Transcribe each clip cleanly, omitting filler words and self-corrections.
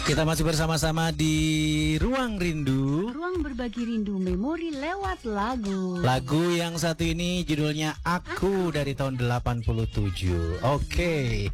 Kita masih bersama-sama di Ruang Rindu. Ruang berbagi rindu memori lewat lagu. Lagu yang satu ini judulnya Aku dari tahun 87. Oke.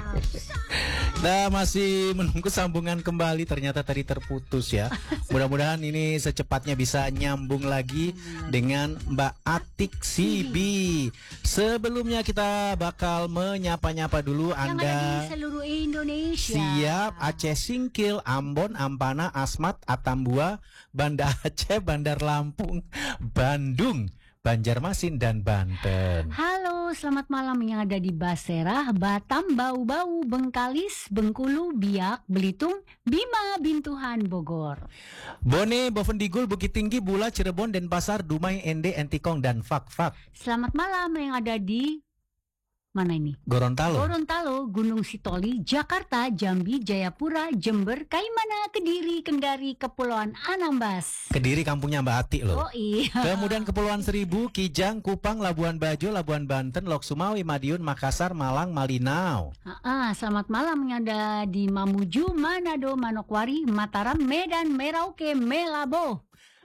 Kita masih menunggu sambungan kembali. Ternyata tadi terputus ya. Mudah-mudahan ini secepatnya bisa nyambung lagi dengan Mbak Atik Sibi. Sebelumnya kita bakal menyapa-nyapa dulu Yang Anda. ada di seluruh Indonesia. Siap, Aceh Singkil, Ambon, Ampana, Asmat, Atambua, Banda Aceh, Bandar Lampung, Bandung, Banjarmasin, dan Banten. Halo, selamat malam yang ada di Basera, Batam, Bau-Bau, Bengkalis, Bengkulu, Biak, Belitung, Bima, Bintuhan, Bogor. Bone, Bovendigul, Bukit Tinggi, Bula, Cirebon, Denpasar, Dumai, Ende, Entikong, dan Fak-Fak. Selamat malam yang ada di mana ini? Gorontalo. Gorontalo, Gunung Sitoli, Jakarta, Jambi, Jayapura, Jember, Kaimana, Kediri, Kendari, Kepulauan Anambas. Kediri kampungnya Mbak Ati loh. Oh iya. Kemudian Kepulauan Seribu, Kijang, Kupang, Labuan Bajo, Labuan Banten, Lok Sumawi, Madiun, Makassar, Malang, Malinau. Selamat malam yang ada di Mamuju, Manado, Manokwari, Mataram, Medan, Merauke, Melabo,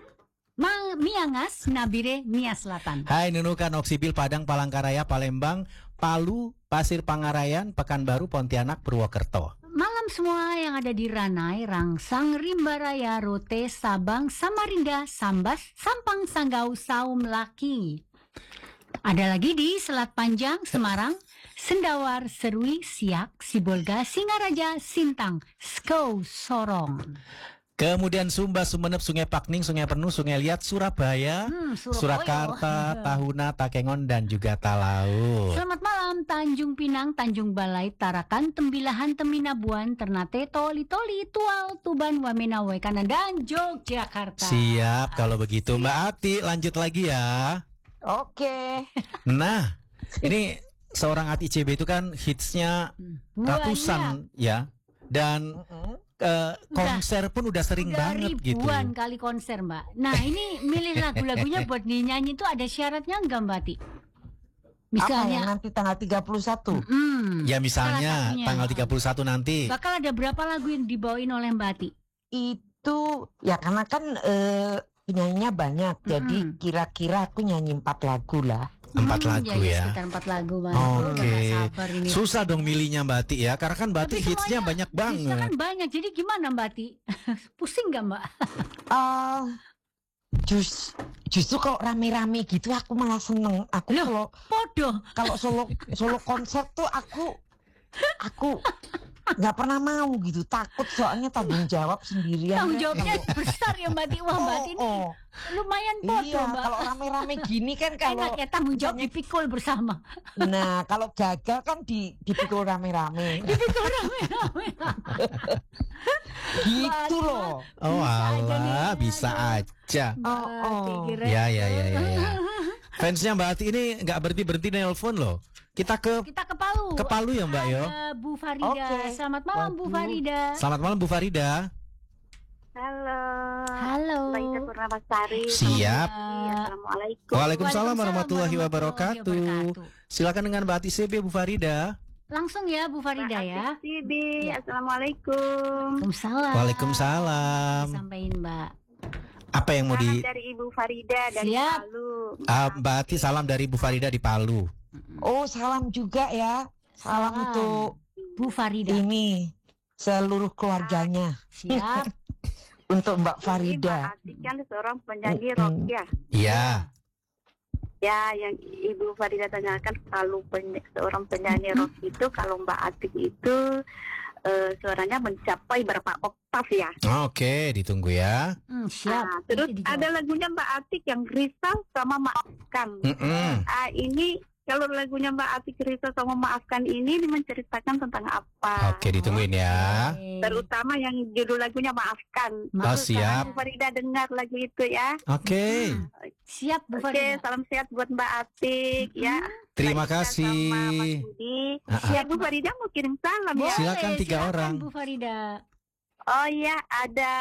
Miangas, Nabire, Nia Selatan. Hai Nunukan, Oksibil, Padang, Palangkaraya, Palembang, Palu, Pasir Pangarayan, Pekanbaru, Pontianak, Purwokerto. Malam semua yang ada di Ranai, Rangsang, Rimbaraya, Rote, Sabang, Samarinda, Sambas, Sampang, Sanggau, Saum, Laki. Ada lagi di Selat Panjang, Semarang, Sendawar, Serui, Siak, Sibolga, Singaraja, Sintang, Skou, Sorong. Kemudian Sumba, Sumeneb, Sungai Pakning, Sungai Penuh, Sungai Liat, Surabaya, Surakarta, Tahuna, Takengon, dan juga Talaut. Selamat malam Tanjung Pinang, Tanjung Balai, Tarakan, Tembilahan, Teminabuan, Ternate, Toli-Toli, Tual, Tuban, Wamena, Wekanan, dan Yogyakarta. Siap, kalau begitu Mbak Ati lanjut lagi ya. Oke. Nah, ini seorang Ati CB itu kan hitsnya ratusan ya. Dan konser pun udah sering banget gitu. Ribuan kali konser Mbak. Nah ini milih lagu-lagunya buat dinyanyi itu ada syaratnya enggak Mbak Ati? Misalnya nanti tanggal 31. Ya misalnya tanggal 31 nanti. Bakal ada berapa lagu yang dibawain oleh Mbak Ati? Itu ya karena kan penyanyinya banyak. Jadi kira-kira aku nyanyi 4 lagu lah. 4 lagu ya. Sekitar 4 lagu Mbak. Oke. Susah dong milihnya Mbak Ati ya. Karena kan Mbak Ati hitsnya banyak banget. Hitsnya kan banyak. Jadi gimana Mbak Ati? Pusing gak Mbak? Justru kalau rame-rame gitu aku malah seneng. Aku kalau solo konser tuh aku nggak pernah mau gitu, takut soalnya tanggung jawab sendirian. Tanggung jawabnya besar ya Mbak Ati. Wah Mbak Ati ini lumayan podo Mbak. Kalau rame-rame gini kan kalau enak ya, tanggung jawab dipikul bersama. Nah kalau gagal kan dipikul rame-rame. Dipikul rame-rame. Gitu loh. Oh alah, bisa aja. Ya. Fansnya Mbak Ati ini nggak berhenti nelpon loh. Kita ke Palu. Ke Palu ya Mbak yo. Bu Farida. Selamat malam Bu Farida. Selamat malam Bu Farida. Halo. Mbak Ida Purnamasari. Siap. Assalamualaikum. Waalaikumsalam warahmatullahi wabarakatuh. Silakan dengan Mbak Ati CB Bu Farida. Langsung ya Bu Farida ya. Sibi. Assalamualaikum. Waalaikumsalam. Sampaikan Mbak. Apa yang mau dari Ibu Farida dari Palu. Mbak Ati salam dari Bu Farida di Palu. Oh salam juga ya. Salam untuk Bu Farida. Ini seluruh keluarganya. Siap. Untuk Mbak Farida. Mbak Ati kan seorang penyanyi rock ya. Iya. Ya yang Ibu Farida tanyakan kalau seorang penyanyi rock itu kalau Mbak Atik itu suaranya mencapai berapa oktav ya? Oke, ditunggu ya. Siap. Terus ada lagunya Mbak Atik yang Risau sama Maafkan. Ini kalau lagunya Mbak Atik Risau sama Maafkan ini menceritakan tentang apa? Oke, ditungguin ya. Terutama yang judul lagunya Maafkan. Siap. Bu Farida dengar lagu itu ya. Oke. Siap Bu Farida. Oke, salam sehat buat Mbak Atik ya. Terima kasih. Siap Bu Farida mau kirim salam ya. Silakan 3 orang. Bu Farida. Oh iya, ada